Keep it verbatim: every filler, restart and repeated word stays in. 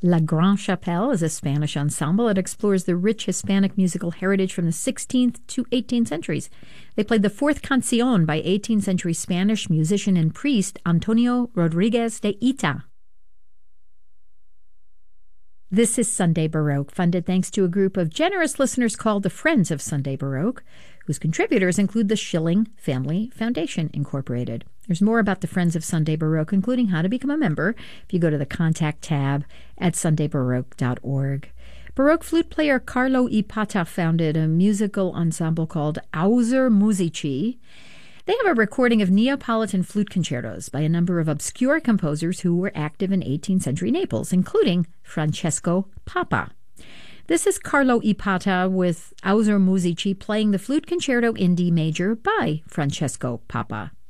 La Grande Chapelle is a Spanish ensemble. It explores the rich Hispanic musical heritage from the sixteenth to eighteenth centuries. They played the fourth Canción by eighteenth century Spanish musician and priest Antonio Rodriguez de Ita. This is Sunday Baroque, funded thanks to a group of generous listeners called the Friends of Sunday Baroque, whose contributors include the Schilling Family Foundation, Incorporated. There's more about the Friends of Sunday Baroque, including how to become a member, if you go to the Contact tab at sunday baroque dot org. Baroque flute player Carlo Ipata founded a musical ensemble called Auser Musici. They have a recording of Neapolitan flute concertos by a number of obscure composers who were active in eighteenth century Naples, including Francesco Papa. This is Carlo Ipata with Auser Musici playing the flute concerto in D major by Francesco Papa.